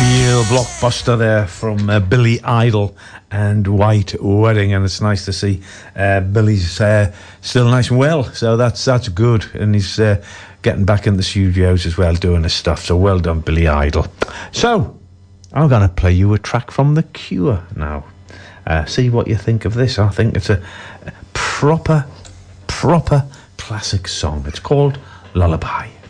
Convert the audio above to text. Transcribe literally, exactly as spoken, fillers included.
Blockbuster there from uh, Billy Idol and White Wedding, and it's nice to see uh, Billy's uh, still nice and well, so that's that's good, and he's uh, getting back in the studios as well, doing his stuff, so well done, Billy Idol. So I'm going to play you a track from The Cure now. Uh, see what you think of this. I think it's a, a proper, proper classic song. It's called Lullaby.